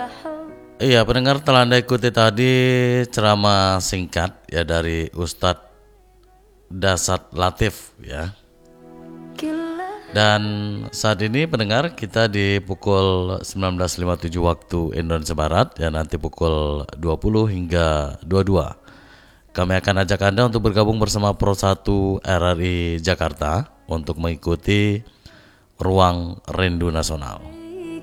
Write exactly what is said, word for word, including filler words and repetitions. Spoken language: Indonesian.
Iya, pendengar, telah Anda ikuti tadi ceramah singkat ya dari Ustadz Dasat Latif ya. Dan saat ini pendengar, kita di pukul sembilan belas lewat lima puluh tujuh waktu Indonesia Barat ya, nanti pukul dua puluh hingga dua puluh dua. Kami akan ajak Anda untuk bergabung bersama Pro satu R R I Jakarta untuk mengikuti Ruang Rindu Nasional.